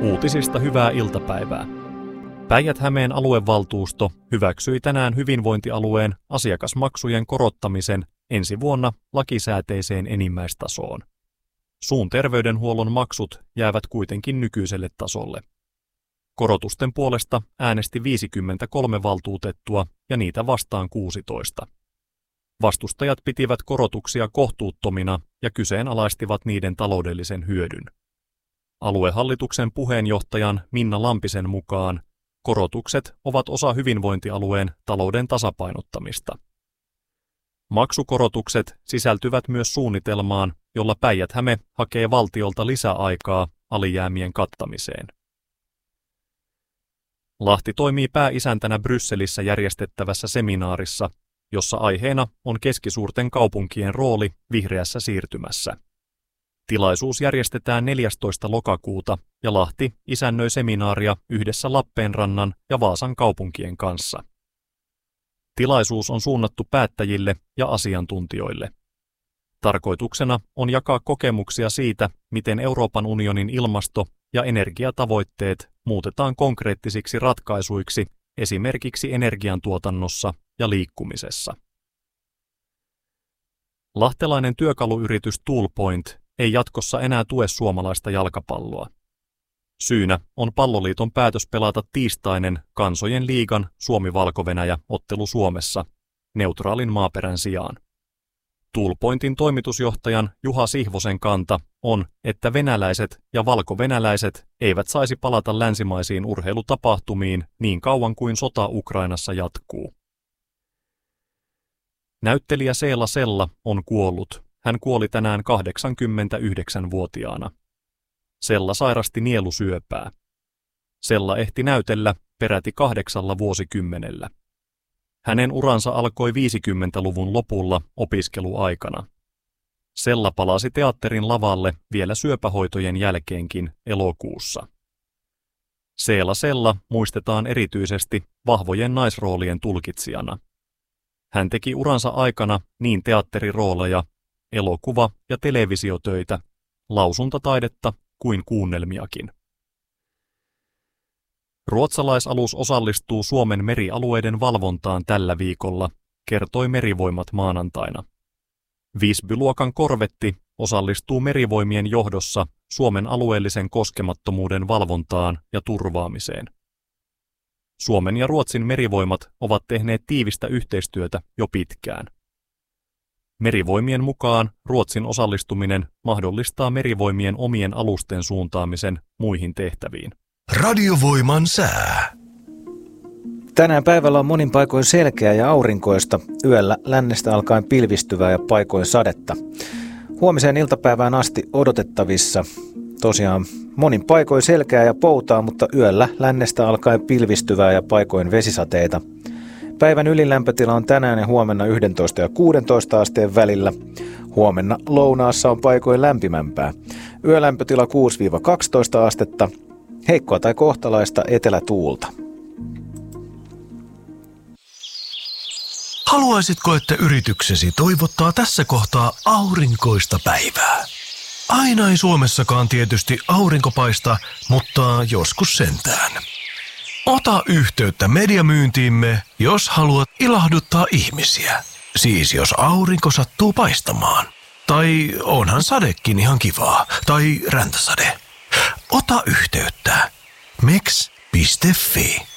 Uutisista hyvää iltapäivää. Päijät-Hämeen aluevaltuusto hyväksyi tänään hyvinvointialueen asiakasmaksujen korottamisen ensi vuonna lakisääteiseen enimmäistasoon. Suun terveydenhuollon maksut jäävät kuitenkin nykyiselle tasolle. Korotusten puolesta äänesti 53 valtuutettua ja niitä vastaan 16. Vastustajat pitivät korotuksia kohtuuttomina ja kyseenalaistivat niiden taloudellisen hyödyn. Aluehallituksen puheenjohtajan Minna Lampisen mukaan korotukset ovat osa hyvinvointialueen talouden tasapainottamista. Maksukorotukset sisältyvät myös suunnitelmaan, jolla Päijät-Häme hakee valtiolta lisäaikaa alijäämien kattamiseen. Lahti toimii pääisäntänä Brysselissä järjestettävässä seminaarissa, jossa aiheena on keskisuurten kaupunkien rooli vihreässä siirtymässä. Tilaisuus järjestetään 14. lokakuuta ja Lahti isännöi seminaaria yhdessä Lappeenrannan ja Vaasan kaupunkien kanssa. Tilaisuus on suunnattu päättäjille ja asiantuntijoille. Tarkoituksena on jakaa kokemuksia siitä, miten Euroopan unionin ilmasto- ja energiatavoitteet muutetaan konkreettisiksi ratkaisuiksi esimerkiksi energiantuotannossa ja liikkumisessa. Lahtelainen työkaluyritys Toolpoint ei jatkossa enää tue suomalaista jalkapalloa. Syynä on Palloliiton päätös pelata tiistainen Kansojen liigan Suomi-Valko-Venäjä-ottelu Suomessa neutraalin maaperän sijaan. Toolpointin toimitusjohtajan Juha Sihvosen kanta on, että venäläiset ja valko-venäläiset eivät saisi palata länsimaisiin urheilutapahtumiin niin kauan kuin sota Ukrainassa jatkuu. Näyttelijä Seela Sella on kuollut. Hän kuoli tänään 89-vuotiaana. Sella sairasti nielusyöpää. Sella ehti näytellä peräti 8 vuosikymmenellä. Hänen uransa alkoi 50-luvun lopulla opiskeluaikana. Sella palasi teatterin lavalle vielä syöpähoitojen jälkeenkin elokuussa. Seela Sella muistetaan erityisesti vahvojen naisroolien tulkitsijana. Hän teki uransa aikana niin teatterirooleja, elokuva- ja televisiotöitä, lausuntataidetta kuin kuunnelmiakin. Ruotsalaisalus osallistuu Suomen merialueiden valvontaan tällä viikolla, kertoi Merivoimat maanantaina. Visby-luokan korvetti osallistuu Merivoimien johdossa Suomen alueellisen koskemattomuuden valvontaan ja turvaamiseen. Suomen ja Ruotsin merivoimat ovat tehneet tiivistä yhteistyötä jo pitkään. Merivoimien mukaan Ruotsin osallistuminen mahdollistaa merivoimien omien alusten suuntaamisen muihin tehtäviin. Radiovoiman sää. Tänään päivällä on monin paikoin selkeää ja aurinkoista, yöllä lännestä alkaen pilvistyvää ja paikoin sadetta. Huomiseen iltapäivään asti odotettavissa tosiaan monin paikoin selkeää ja poutaa, mutta yöllä lännestä alkaen pilvistyvää ja paikoin vesisateita. Päivän ylilämpötila on tänään ja huomenna 11 ja 16 asteen välillä. Huomenna lounaassa on paikoin lämpimämpää. Yölämpötila 6-12 astetta. Heikkoa tai kohtalaista etelätuulta. Haluaisitko, että yrityksesi toivottaa tässä kohtaa aurinkoista päivää? Aina ei Suomessakaan tietysti aurinko paista, mutta joskus sentään. Ota yhteyttä mediamyyntiimme, jos haluat ilahduttaa ihmisiä. Siis jos aurinko sattuu paistamaan. Tai onhan sadekin ihan kivaa. Tai räntäsade. Ota yhteyttä. meks.fi